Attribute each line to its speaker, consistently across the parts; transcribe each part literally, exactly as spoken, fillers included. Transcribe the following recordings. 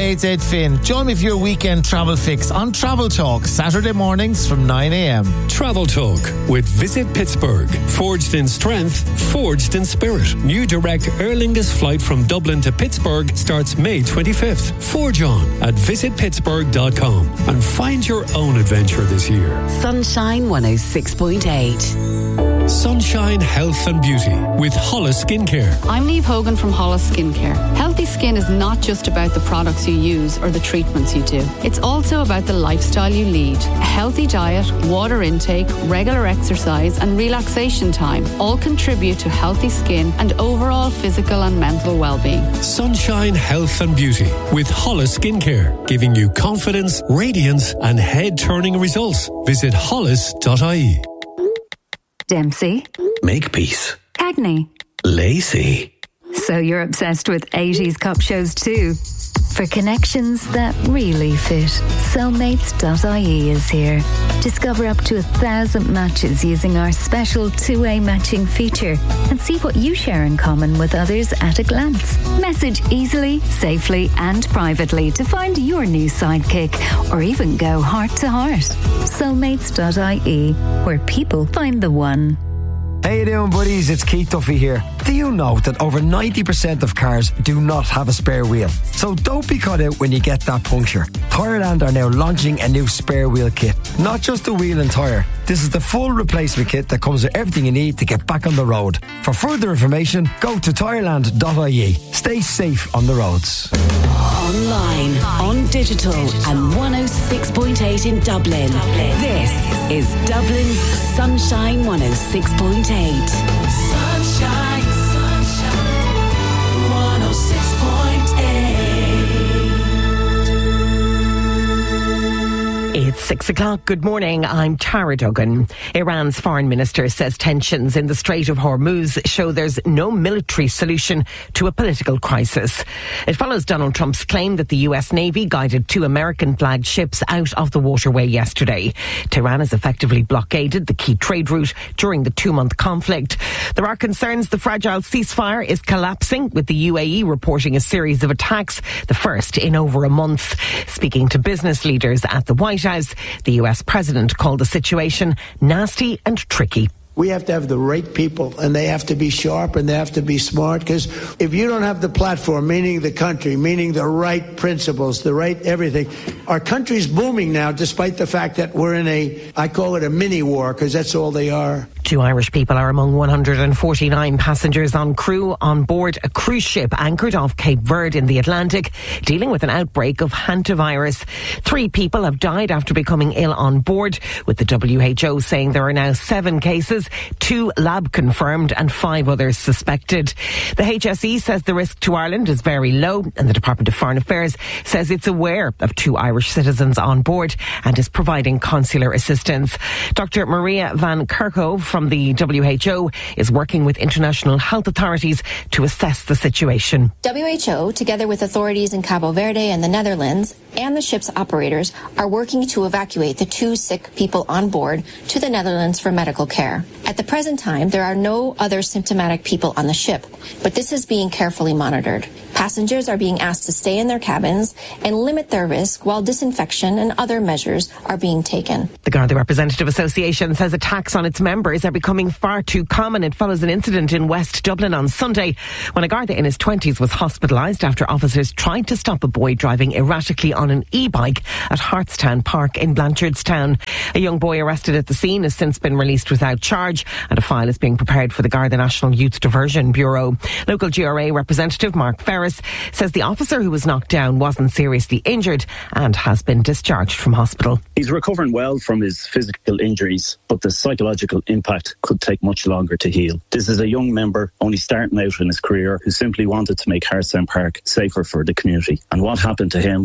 Speaker 1: It's Ed Finn. Join me for your weekend travel fix on Travel Talk, Saturday mornings from nine a.m.
Speaker 2: Travel Talk with Visit Pittsburgh. Forged in strength, forged in spirit. New direct Aer Lingus flight from Dublin to Pittsburgh starts May twenty-fifth. Forge on at visit pittsburgh dot com and find your own adventure this year.
Speaker 3: Sunshine one oh six point eight.
Speaker 2: Sunshine Health and Beauty with Hollis Skincare.
Speaker 4: I'm Niamh Hogan from Hollis Skincare. Healthy skin is not just about the products you use or the treatments you do. It's also about the lifestyle you lead. A healthy diet, water intake, regular exercise and relaxation time all contribute to healthy skin and overall physical and mental well-being.
Speaker 2: Sunshine Health and Beauty with Hollis Skincare, giving you confidence, radiance and head-turning results. Visit hollis dot I E.
Speaker 5: Dempsey.
Speaker 6: Makepeace.
Speaker 5: Cagney.
Speaker 6: Lacey.
Speaker 5: So you're obsessed with eighties cop shows too? For connections that really fit, cellmates dot I E is here. Discover up to a thousand matches using our special two-way matching feature and see what you share in common with others at a glance. Message easily, safely and privately to find your new sidekick or even go heart to heart. cellmates dot I E, where people find the one.
Speaker 7: How you doing, buddies? It's Keith Duffy here. Do you know that over ninety percent of cars do not have a spare wheel? So don't be caught out when you get that puncture. Tireland are now launching a new spare wheel kit. Not just a wheel and tyre. This is the full replacement kit that comes with everything you need to get back on the road. For further information, go to tireland dot I E. Stay safe on the roads.
Speaker 3: Online, on digital and one oh six point eight in Dublin. This is Dublin's Sunshine one oh six point eight.
Speaker 8: Sunshine, sunshine, one oh six point eight.
Speaker 9: It's six o'clock. Good morning. I'm Tara Duggan. Iran's foreign minister says tensions in the Strait of Hormuz show there's no military solution to a political crisis. It follows Donald Trump's claim that the U S Navy guided two American-flagged ships out of the waterway yesterday. Tehran has effectively blockaded the key trade route during the two-month conflict. There are concerns the fragile ceasefire is collapsing, with the U A E reporting a series of attacks, the first in over a month. Speaking to business leaders at the White House, the U S president called the situation nasty and tricky.
Speaker 10: We have to have the right people, and they have to be sharp and they have to be smart, because if you don't have the platform, meaning the country, meaning the right principles, the right everything, our country's booming now, despite the fact that we're in a, I call it a mini war, because that's all they are.
Speaker 9: Two Irish people are among one hundred forty-nine passengers on crew on board a cruise ship anchored off Cape Verde in the Atlantic, dealing with an outbreak of hantavirus. Three people have died after becoming ill on board, with the W H O saying there are now seven cases, two lab confirmed and five others suspected. The H S E says the risk to Ireland is very low, and the Department of Foreign Affairs says it's aware of two Irish citizens on board and is providing consular assistance. Doctor Maria Van Kerkhove from the W H O is working with international health authorities to assess the situation.
Speaker 11: W H O, together with authorities in Cabo Verde and the Netherlands, and the ship's operators, are working to evacuate the two sick people on board to the Netherlands for medical care. At the present time, there are no other symptomatic people on the ship, but this is being carefully monitored. Passengers are being asked to stay in their cabins and limit their risk while disinfection and other measures are being taken.
Speaker 9: The Garda Representative Association says attacks on its members are becoming far too common. It follows an incident in West Dublin on Sunday when a Garda in his twenties was hospitalised after officers tried to stop a boy driving erratically on an e-bike at Hartstown Park in Blanchardstown. A young boy arrested at the scene has since been released without charge, and a file is being prepared for the Garda National Youth Diversion Bureau. Local G R A representative Mark Ferris says the officer who was knocked down wasn't seriously injured and has been discharged from hospital.
Speaker 12: He's recovering well from his physical injuries, but the psychological impact could take much longer to heal. This is a young member only starting out in his career who simply wanted to make Hartstown Park safer for the community. And what happened to him will under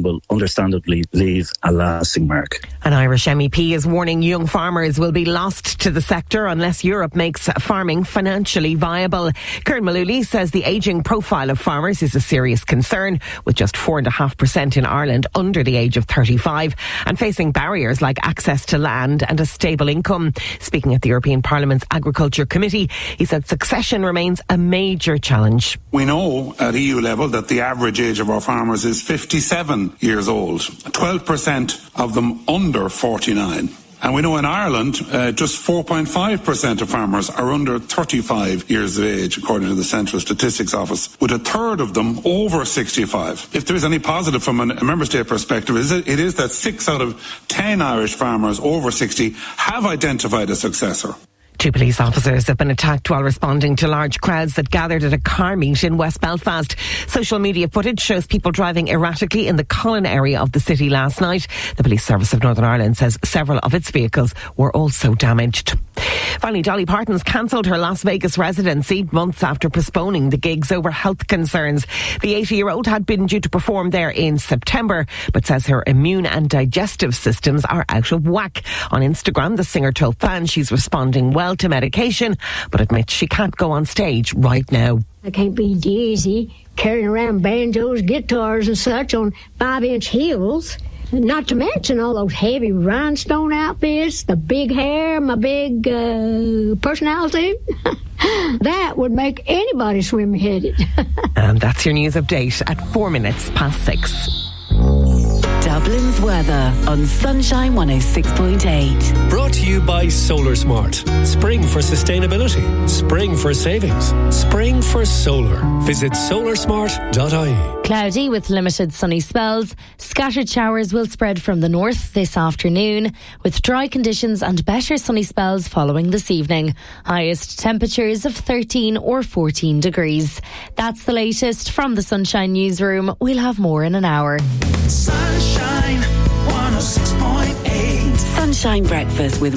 Speaker 12: understandably leave a lasting mark.
Speaker 9: An Irish M E P is warning young farmers will be lost to the sector unless Europe makes farming financially viable. Kieran Mullooly says the ageing profile of farmers is a serious concern, with just four point five percent in Ireland under the age of thirty-five and facing barriers like access to land and a stable income. Speaking at the European Parliament's Agriculture Committee, he said succession remains a major challenge.
Speaker 13: We know at E U level that the average age of our farmers is fifty-seven years old, twelve percent of them under forty-nine. And we know in Ireland, uh, just four point five percent of farmers are under thirty-five years of age, according to the Central Statistics Office, with a third of them over sixty-five. If there is any positive from a member state perspective, it is that six out of ten Irish farmers over sixty have identified a successor.
Speaker 9: Two police officers have been attacked while responding to large crowds that gathered at a car meet in West Belfast. Social media footage shows people driving erratically in the Collin area of the city last night. The Police Service of Northern Ireland says several of its vehicles were also damaged. Finally, Dolly Parton's cancelled her Las Vegas residency months after postponing the gigs over health concerns. The eighty-year-old had been due to perform there in September, but says her immune and digestive systems are out of whack. On Instagram, the singer told fans she's responding well to medication, but admits she can't go on stage right now.
Speaker 14: I can't be dizzy carrying around banjos, guitars and such on five-inch heels. Not to mention all those heavy rhinestone outfits, the big hair, my big uh, personality. That would make anybody swim-headed.
Speaker 9: And that's your news update at four minutes past six.
Speaker 3: Dublin's weather on Sunshine one oh six point eight.
Speaker 2: Brought to you by Solar Smart. Spring for sustainability. Spring for savings. Spring for solar. Visit solar smart dot I E.
Speaker 15: Cloudy with limited sunny spells. Scattered showers will spread from the north this afternoon, with dry conditions and better sunny spells following this evening. Highest temperatures of thirteen or fourteen degrees. That's the latest from the Sunshine Newsroom. We'll have more in an hour.
Speaker 8: Sunshine one oh six point eight.
Speaker 3: Sunshine Breakfast with